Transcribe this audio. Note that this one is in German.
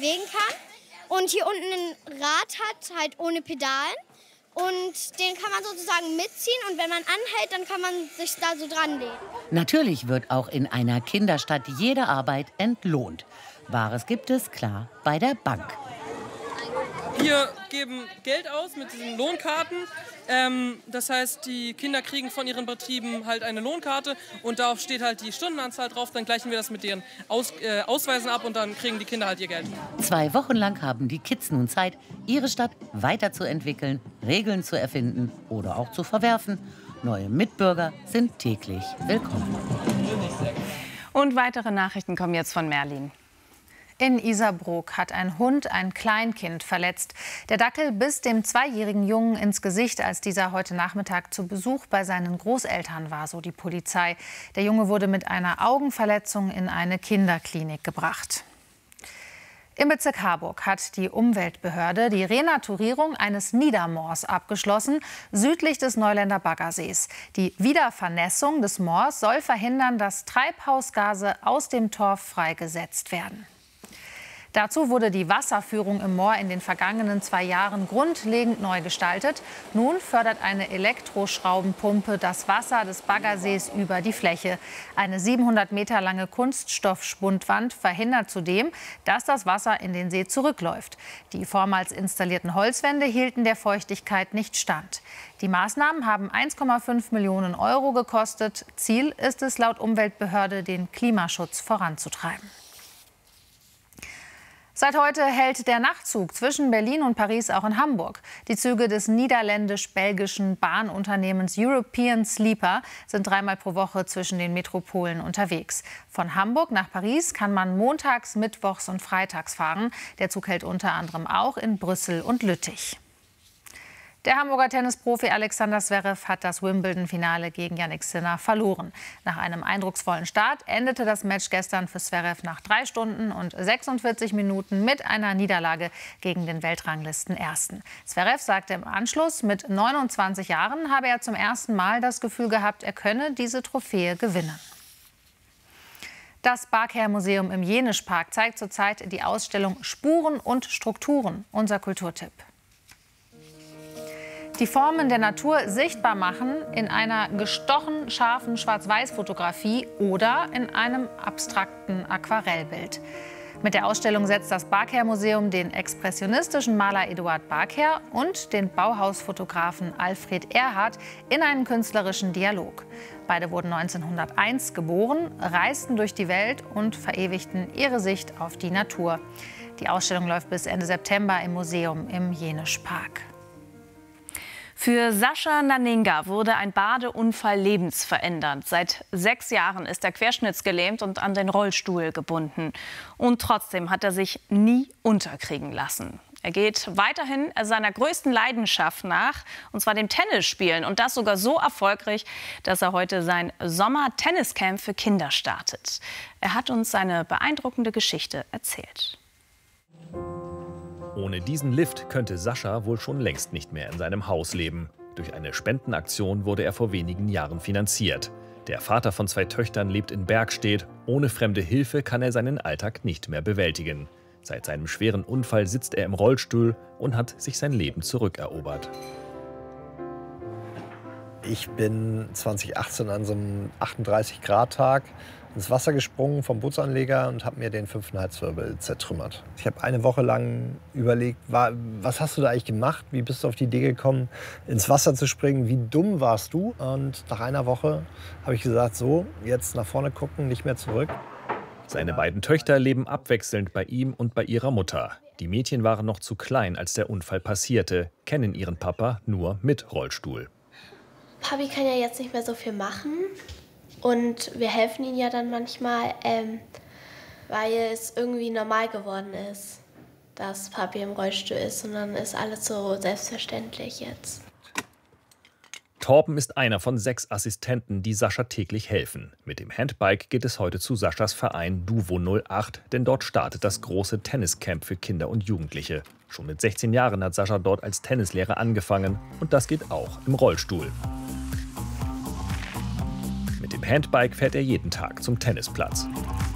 bewegen kann. Und hier unten ein Rad hat, halt ohne Pedalen. Und den kann man sozusagen mitziehen. Und wenn man anhält, dann kann man sich da so dran legen. Natürlich wird auch in einer Kinderstadt jede Arbeit entlohnt. Wahres gibt es, klar, bei der Bank. Wir geben Geld aus mit diesen Lohnkarten. Das heißt, die Kinder kriegen von ihren Betrieben halt eine Lohnkarte und darauf steht halt die Stundenanzahl drauf. Dann gleichen wir das mit deren Ausweisen ab und dann kriegen die Kinder halt ihr Geld. 2 Wochen lang haben die Kids nun Zeit, ihre Stadt weiterzuentwickeln, Regeln zu erfinden oder auch zu verwerfen. Neue Mitbürger sind täglich willkommen. Und weitere Nachrichten kommen jetzt von Merlin. In Isarbrook hat ein Hund ein Kleinkind verletzt. Der Dackel biss dem 2-jährigen Jungen ins Gesicht, als dieser heute Nachmittag zu Besuch bei seinen Großeltern war, so die Polizei. Der Junge wurde mit einer Augenverletzung in eine Kinderklinik gebracht. Im Bezirk Harburg hat die Umweltbehörde die Renaturierung eines Niedermoors abgeschlossen, südlich des Neuländer Baggersees. Die Wiedervernässung des Moors soll verhindern, dass Treibhausgase aus dem Torf freigesetzt werden. Dazu wurde die Wasserführung im Moor in den vergangenen 2 Jahren grundlegend neu gestaltet. Nun fördert eine Elektroschraubenpumpe das Wasser des Baggersees über die Fläche. Eine 700 Meter lange Kunststoffspundwand verhindert zudem, dass das Wasser in den See zurückläuft. Die vormals installierten Holzwände hielten der Feuchtigkeit nicht stand. Die Maßnahmen haben 1,5 Millionen € gekostet. Ziel ist es laut Umweltbehörde, den Klimaschutz voranzutreiben. Seit heute hält der Nachtzug zwischen Berlin und Paris auch in Hamburg. Die Züge des niederländisch-belgischen Bahnunternehmens European Sleeper sind 3-mal pro Woche zwischen den Metropolen unterwegs. Von Hamburg nach Paris kann man montags, mittwochs und freitags fahren. Der Zug hält unter anderem auch in Brüssel und Lüttich. Der Hamburger Tennisprofi Alexander Zverev hat das Wimbledon-Finale gegen Jannik Sinner verloren. Nach einem eindrucksvollen Start endete das Match gestern für Zverev nach 3 Stunden und 46 Minuten mit einer Niederlage gegen den Weltranglisten-Ersten. Zverev sagte im Anschluss, mit 29 Jahren habe er zum ersten Mal das Gefühl gehabt, er könne diese Trophäe gewinnen. Das Barkehr-Museum im Jenischpark zeigt zurzeit die Ausstellung Spuren und Strukturen, unser Kulturtipp. Die Formen der Natur sichtbar machen in einer gestochen scharfen Schwarz-Weiß-Fotografie oder in einem abstrakten Aquarellbild. Mit der Ausstellung setzt das Barkehr-Museum den expressionistischen Maler Eduard Barkehr und den Bauhausfotografen Alfred Erhardt in einen künstlerischen Dialog. Beide wurden 1901 geboren, reisten durch die Welt und verewigten ihre Sicht auf die Natur. Die Ausstellung läuft bis Ende September im Museum im Jenischpark. Für Sascha Naninga wurde ein Badeunfall lebensverändernd. Seit 6 Jahren ist er querschnittsgelähmt und an den Rollstuhl gebunden. Und trotzdem hat er sich nie unterkriegen lassen. Er geht weiterhin seiner größten Leidenschaft nach, und zwar dem Tennisspielen. Und das sogar so erfolgreich, dass er heute sein Sommer-Tenniscamp für Kinder startet. Er hat uns seine beeindruckende Geschichte erzählt. Ohne diesen Lift könnte Sascha wohl schon längst nicht mehr in seinem Haus leben. Durch eine Spendenaktion wurde er vor wenigen Jahren finanziert. Der Vater von 2 Töchtern lebt in Bergstedt. Ohne fremde Hilfe kann er seinen Alltag nicht mehr bewältigen. Seit seinem schweren Unfall sitzt er im Rollstuhl und hat sich sein Leben zurückerobert. Ich bin 2018 an so einem 38-Grad-Tag ins Wasser gesprungen vom Bootsanleger und habe mir den 5. Halswirbel zertrümmert. Ich habe eine Woche lang überlegt, was hast du da eigentlich gemacht? Wie bist du auf die Idee gekommen, ins Wasser zu springen? Wie dumm warst du? Und nach einer Woche habe ich gesagt, so, jetzt nach vorne gucken, nicht mehr zurück. Seine beiden Töchter leben abwechselnd bei ihm und bei ihrer Mutter. Die Mädchen waren noch zu klein, als der Unfall passierte, kennen ihren Papa nur mit Rollstuhl. Papi kann ja jetzt nicht mehr so viel machen. Und wir helfen ihm ja dann manchmal, weil es irgendwie normal geworden ist, dass Papi im Rollstuhl ist. Und dann ist alles so selbstverständlich jetzt. Torben ist einer von 6 Assistenten, die Sascha täglich helfen. Mit dem Handbike geht es heute zu Saschas Verein Duvo 08, denn dort startet das große Tenniscamp für Kinder und Jugendliche. Schon mit 16 Jahren hat Sascha dort als Tennislehrer angefangen und das geht auch im Rollstuhl. Mit dem Handbike fährt er jeden Tag zum Tennisplatz.